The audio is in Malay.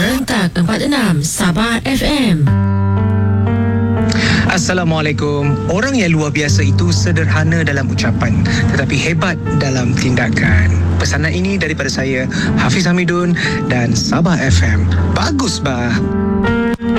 Rentak 46 Sabah FM. Assalamualaikum. Orang yang luar biasa itu sederhana dalam ucapan tetapi hebat dalam tindakan. Pesanan ini daripada saya, Hafiz Hamidun dan Sabah FM. Bagus bah.